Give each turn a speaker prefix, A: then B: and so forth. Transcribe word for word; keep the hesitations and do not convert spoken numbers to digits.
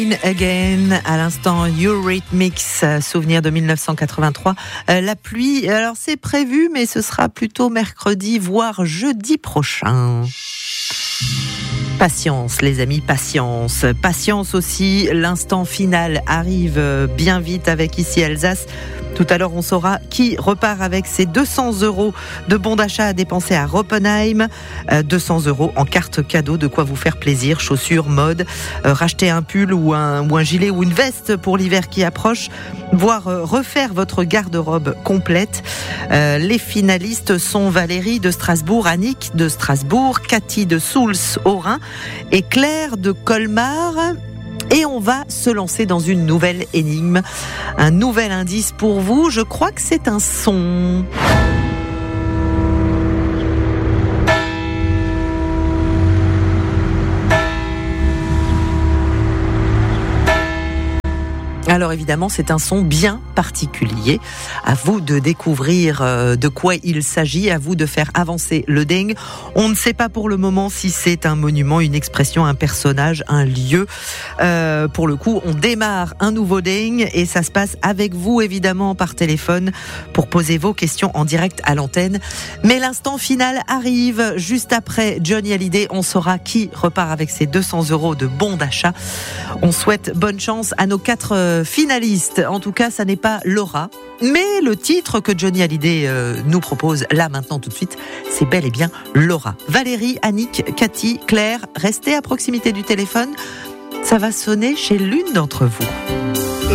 A: Again, à l'instant Eurythmics, souvenir de mille neuf cent quatre-vingt-trois. Euh, la pluie, alors c'est prévu, mais ce sera plutôt mercredi, voire jeudi prochain. Patience les amis, patience. Patience aussi, l'instant final arrive bien vite avec Ici Alsace. Tout à l'heure, on saura qui repart avec ses deux cents euros de bons d'achat à dépenser à Roppenheim. Euh, deux cents euros en carte cadeau, de quoi vous faire plaisir, chaussures, mode, euh, racheter un pull ou un, ou un gilet ou une veste pour l'hiver qui approche, voire euh, refaire votre garde-robe complète. Euh, les finalistes sont Valérie de Strasbourg, Annick de Strasbourg, Cathy de Souls au Rhin et Claire de Colmar. Et on va se lancer dans une nouvelle énigme, un nouvel indice pour vous. Je crois que c'est un son. Alors évidemment, c'est un son bien particulier. À vous de découvrir de quoi il s'agit, à vous de faire avancer le ding. On ne sait pas pour le moment si c'est un monument, une expression, un personnage, un lieu. Euh, pour le coup, on démarre un nouveau ding et ça se passe avec vous évidemment par téléphone pour poser vos questions en direct à l'antenne. Mais l'instant final arrive juste après Johnny Hallyday. On saura qui repart avec ses deux cents euros de bons d'achat. On souhaite bonne chance à nos quatre finaliste. En tout cas, ça n'est pas Laura, mais le titre que Johnny Hallyday euh, nous propose là maintenant tout de suite, c'est bel et bien Laura. Valérie, Annick, Cathy, Claire, restez à proximité du téléphone. Ça va sonner chez l'une d'entre vous.